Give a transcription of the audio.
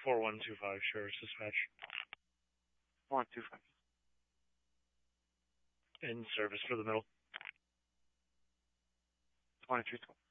4125, sure, dispatch. 4125. In service for the middle. 2312.